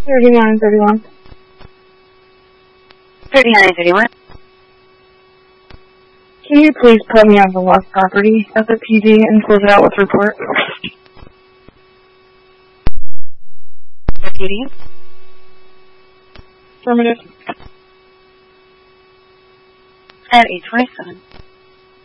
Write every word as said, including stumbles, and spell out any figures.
thirty-nine thirty-one. thirty-nine thirty-one. Can you please put me on the lost property at the P D and close it out with report? The P D? Affirmative. At eight twenty-seven.